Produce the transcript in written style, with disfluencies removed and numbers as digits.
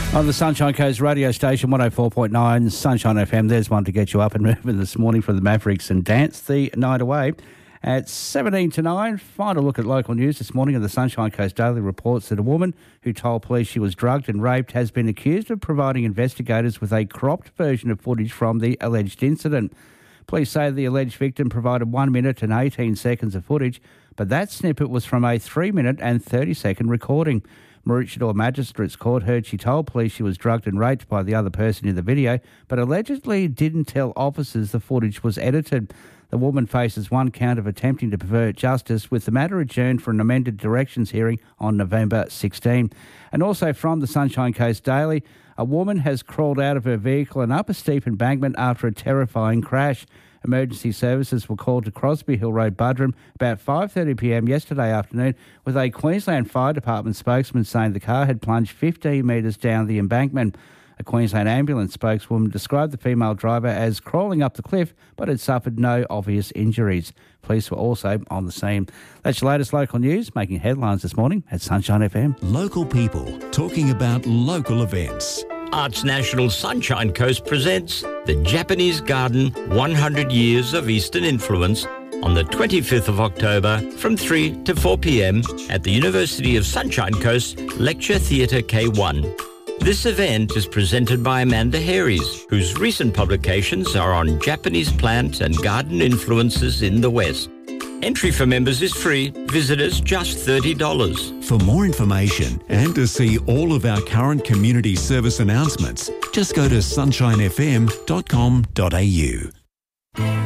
On the Sunshine Coast radio station, 104.9 Sunshine FM. There's one to get you up and moving this morning for the Mavericks and Dance the night away. At 17 to 9, final look at local news this morning. And the Sunshine Coast Daily reports that a woman who told police she was drugged and raped has been accused of providing investigators with a cropped version of footage from the alleged incident. Police say the alleged victim provided 1 minute and 18 seconds of footage, but that snippet was from a 3 minute and 30 second recording. Maroochydore Magistrates Court heard she told police she was drugged and raped by the other person in the video, but allegedly didn't tell officers the footage was edited. The woman faces one count of attempting to pervert justice, with the matter adjourned for an amended directions hearing on November 16. And also from the Sunshine Coast Daily, a woman has crawled out of her vehicle and up a steep embankment after a terrifying crash. Emergency services were called to Crosby Hill Road, Buderim, about 5:30pm yesterday afternoon, with a Queensland Fire Department spokesman saying the car had plunged 15 metres down the embankment. A Queensland ambulance spokeswoman described the female driver as crawling up the cliff, but had suffered no obvious injuries. Police were also on the scene. That's your latest local news, making headlines this morning at Sunshine FM. Local people talking about local events. Arts National Sunshine Coast presents the Japanese Garden 100 Years of Eastern Influence on the 25th of October from 3 to 4 p.m. at the University of Sunshine Coast Lecture Theatre K1. This event is presented by Amanda Harries, whose recent publications are on Japanese plant and garden influences in the West. Entry for members is free, visitors just $30. For more information and to see all of our current community service announcements, just go to sunshinefm.com.au.